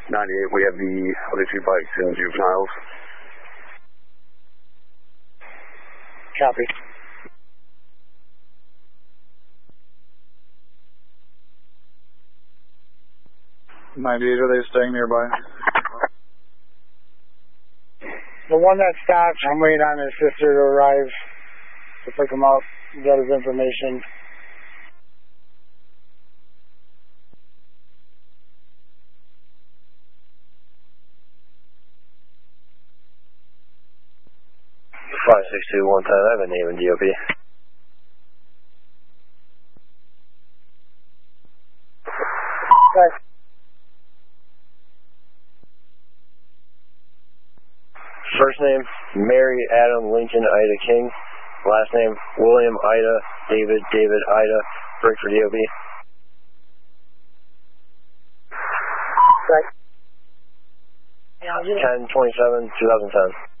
98, we have the other two bikes and juveniles. Copy. 98, are they staying nearby? The one that stopped, I'm waiting on his sister to arrive to pick him up, get his information. Five 62110, I have a name in DOP. Okay. First name, Mary Adam Lincoln Ida King. Last name, William Ida David David Ida, break for DOB. Okay. 10/27/2010.